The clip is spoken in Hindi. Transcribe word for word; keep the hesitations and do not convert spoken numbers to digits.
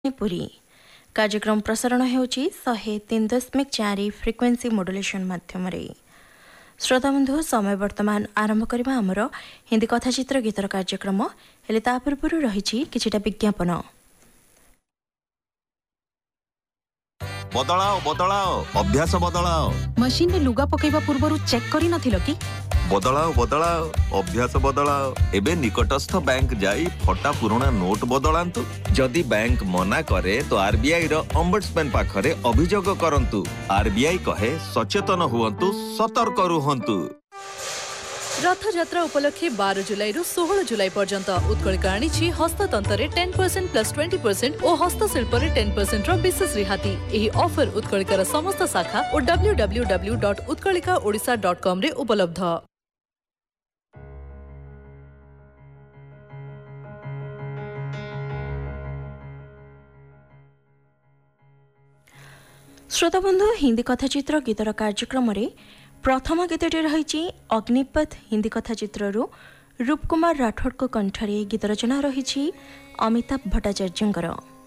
पुरी कार्यक्रम प्रसारण होउची शहे तीन दशमिक चार फ्रिक्वेन्सी मॉड्यूलेशन माध्यम श्रोता बंधु समय वर्तमान आरंभ करबा हमर हिंदी कथाचित्र गीतर कार्यक्रम हेले ता पूर्व रही किछिटा विज्ञापन। बदलाओ बदलाओ अभ्यास बदलाओ मशीन रे लुगा पकेबा पूर्वरु चेक करि नथिलो कि बदलाओ बदलाओ अभ्यास बदलाओ एबे निकटस्थ बैंक जाई फटा पुराना नोट बदलांतु जदि बैंक मना करे तो आरबीआई रो ओम्बड्समैन पाखरे अभियोग करंतु। आरबीआई कहे सचेतन हुवंतु सतर्क रुहंतु। रथयात्रा उपलक्षे बारह जुलाई रु सोलह जुलाई पर्यंत उत्कलिका आनी हस्ततंत्र ten percent plus twenty percent और हस्तशिल्प टेन परसेंट विशेष रिहाती। यही ऑफर उत्कलिकार समस्त शाखा और W W W dot Utkalika Odisha dot com रे उपलब्ध। श्रोता बंधु हिंदी कथाचित्र गीतर कार्यक्रम रे प्रथम गीतटी रही अग्निपथ हिंदी कथाचित्र रूपकुमार राठौड़ को कंठरे गीत रचना रही अमिताभ भट्टाचार्य।